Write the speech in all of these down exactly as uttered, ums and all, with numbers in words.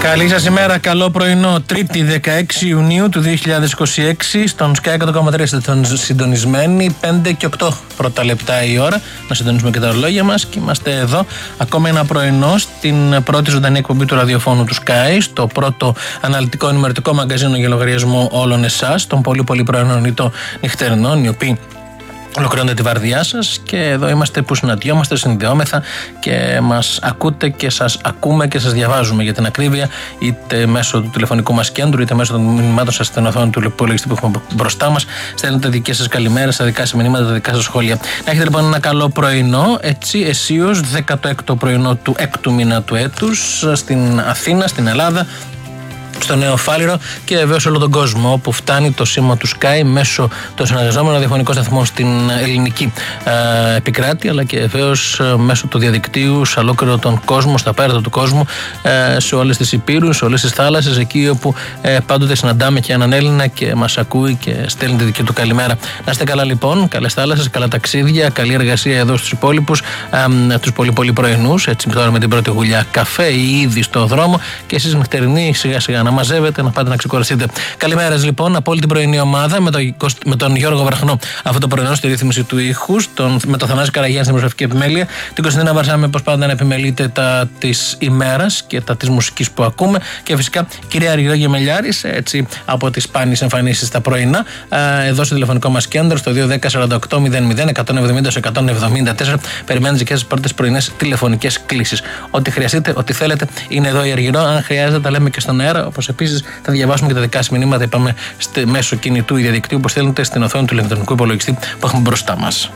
Καλή σας ημέρα, καλό πρωινό. Τρίτη δεκαέξι Ιουνίου του δύο χιλιάδες είκοσι έξι. Στον Sky εκατό κόμμα τρία είστε συντονισμένοι. πέντε και οκτώ πρώτα λεπτά η ώρα. Να συντονίσουμε και τα ορολόγια μας. Και είμαστε εδώ ακόμα ένα πρωινό στην πρώτη ζωντανή εκπομπή του ραδιοφώνου του Sky. Στο πρώτο αναλυτικό ενημερωτικό μαγκαζίνο για λογαριασμό όλων εσάς. Των πολύ πολύ πρωινών ή των νυχτερινών, οι οποίοι ολοκληρώνετε τη βαρδιά σας, και εδώ είμαστε που συναντιόμαστε, συνδεόμεθα και μας ακούτε και σας ακούμε και σας διαβάζουμε για την ακρίβεια, είτε μέσω του τηλεφωνικού μας κέντρου είτε μέσω των μηνυμάτων σας στην οθόνη του υπολογιστή που έχουμε μπροστά μας. Στέλνετε δικές σας καλημέρες, τα δικά σας μηνύματα, τα δικά σας σχόλια. Να έχετε λοιπόν ένα καλό πρωινό, έτσι αισίως δέκατο έκτο πρωινό του έκτου μήνα του έτους στην Αθήνα, στην Ελλάδα, στο Νέο Φάληρο και βεβαίως σε όλο τον κόσμο, όπου φτάνει το σήμα του Sky μέσω των συνεργαζόμενων ραδιοφωνικών σταθμών στην ελληνική ε, επικράτεια, αλλά και βεβαίως ε, μέσω του διαδικτύου σε ολόκληρο τον κόσμο, στα πέρατα του κόσμου, ε, σε όλες τις υπήρους, σε όλες τις θάλασσες, εκεί όπου ε, πάντοτε συναντάμε και έναν Έλληνα και μας ακούει και στέλνει τη δική του καλημέρα. Να είστε καλά λοιπόν, καλές θάλασσες, καλά ταξίδια, καλή εργασία εδώ στους υπόλοιπους, ε, τους πολύ πολύ πρωινούς, έτσι τώρα με την πρώτη γουλιά καφέ ή ήδη στο δρόμο, και εσείς νυχτερινοί σιγά σιγά να μαζεύετε, να πάτε να ξεκουραστείτε. Καλημέρας λοιπόν από όλη την πρωινή ομάδα, με, το, με τον Γιώργο Βραχνό αυτό το πρωινό στη ρύθμιση του ήχου, τον, με τον Θανάση Καραγιάννη στην δημοσιογραφική επιμέλεια, την Κωνσταντίνα Βαρσάμη όπως πάντα να επιμελείται τα της ημέρας και τα της μουσικής που ακούμε, και φυσικά κυρία Αργυρό Γεμελιάρης, έτσι από τις σπάνιες εμφανίσεις τα πρωινά, εδώ στο τηλεφωνικό μας κέντρο στο δύο ένα μηδέν σαράντα οκτώ μηδέν μηδέν εκατόν εβδομήντα εκατόν εβδομήντα τέσσερα. Περιμένετε και τις πρώτες πρωινές τηλεφωνικές κλήσεις. Ό,τι χρειαστείτε, ό,τι θέλετε, είναι εδώ η Αργυρό. Αν χρειάζεται, τα λέμε και στον αέρα. Όπως επίσης θα διαβάσουμε και τα δικά σας μηνύματα, είπαμε, μέσω κινητού ή διαδικτύου που στέλνετε στην οθόνη του ηλεκτρονικού υπολογιστή που έχουμε μπροστά μας.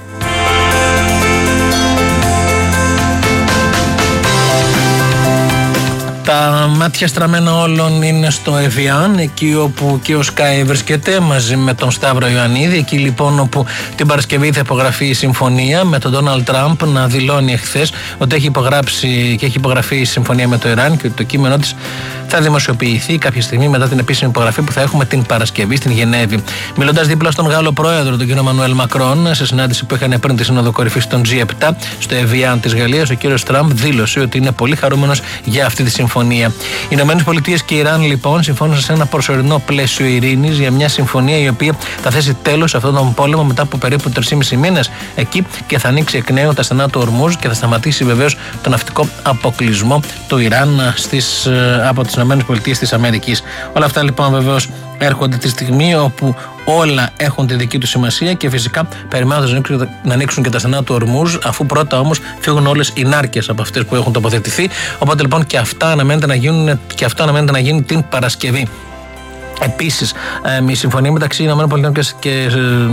Τα μάτια στραμμένα όλων είναι στο Εβιάν, εκεί όπου και ο Sky βρίσκεται μαζί με τον Σταύρο Ιωαννίδη. Εκεί λοιπόν όπου την Παρασκευή θα υπογραφεί η συμφωνία, με τον Ντόναλντ Τραμπ να δηλώνει εχθές ότι έχει υπογράψει και έχει υπογραφεί η συμφωνία με το Ιράν και ότι το κείμενό της θα δημοσιοποιηθεί κάποια στιγμή μετά την επίσημη υπογραφή που θα έχουμε την Παρασκευή στην Γενέβη. Μιλώντας δίπλα στον Γάλλο πρόεδρο, τον κύριο Μανουέλ Μακρόν, σε συνάντηση που είχαν πριν τη Σύνοδο Κορυφής των τζι επτά στο Εβιάν της Γαλλίας, ο κύριος Τραμπ δήλωσε ότι είναι πολύ χαρούμενος για αυτή τη συμφωνία. Οι Ηνωμένες Πολιτείες και η Ιράν λοιπόν συμφώνησαν σε ένα προσωρινό πλαίσιο ειρήνης για μια συμφωνία η οποία θα θέσει τέλος σε αυτόν τον πόλεμο μετά από περίπου τρεις μήνες εκεί, και θα ανοίξει εκ νέου τα στενά του Ορμούζ και θα σταματήσει βεβαίως τον ναυτικό αποκλεισμό του Ιράν στις, από τις Ηνωμένες Πολιτείες της Αμερικής. Όλα αυτά λοιπόν βεβαίως έρχονται τη στιγμή όπου όλα έχουν τη δική του σημασία, και φυσικά περιμένοντας να ανοίξουν και τα στενά του Ορμούζ, αφού πρώτα όμως φύγουν όλες οι νάρκες από αυτές που έχουν τοποθετηθεί. Οπότε λοιπόν και αυτά αναμένεται να γίνουν, και αυτό αναμένεται να γίνει την Παρασκευή. Επίσης, η συμφωνία μεταξύ ΗΠΑ και